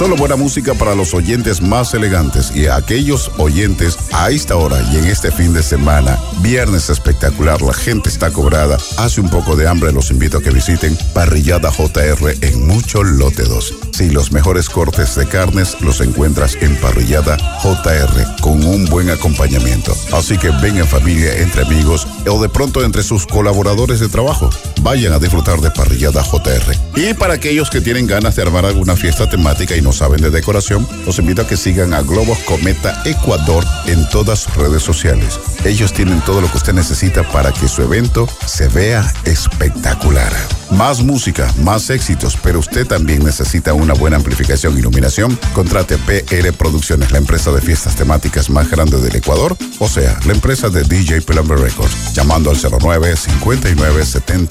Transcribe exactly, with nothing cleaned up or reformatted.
Solo buena música para los oyentes más elegantes y a aquellos oyentes a esta hora y en este fin de semana. Viernes espectacular, la gente está cobrada, hace un poco de hambre, los invito a que visiten Parrillada J R en Mucho Lote dos. Sí, los mejores cortes de carnes los encuentras en Parrillada J R con un buen acompañamiento. Así que ven en familia, entre amigos o de pronto entre sus colaboradores de trabajo. Vayan a disfrutar de Parrillada J R. Y para aquellos que tienen ganas de armar alguna fiesta temática y no saben de decoración, los invito a que sigan a Globos Cometa Ecuador en todas sus redes sociales. Ellos tienen todo lo que usted necesita para que su evento se vea espectacular. Más música, más éxitos, pero usted también necesita una buena amplificación e iluminación. Contrate P R Producciones, la empresa de fiestas temáticas más grande del Ecuador, o sea, la empresa de D J Plumber Records, llamando al cero nueve, cincuenta y nueve, setenta